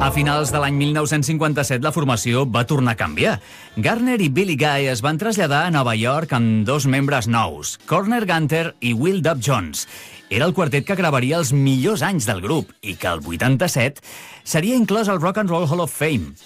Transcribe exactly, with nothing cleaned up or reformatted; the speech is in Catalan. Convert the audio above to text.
A finals de l'any mil nou-cents cinquanta-set, la formació va tornar a canviar. Garner i Billy Guy es van traslladar a Nova York amb dos membres nous, Corner Gunter i Will Dub Jones. Era el quartet que gravaria els millors anys del grup i que el vuitanta-set seria inclòs al Rock and Roll Hall of Fame.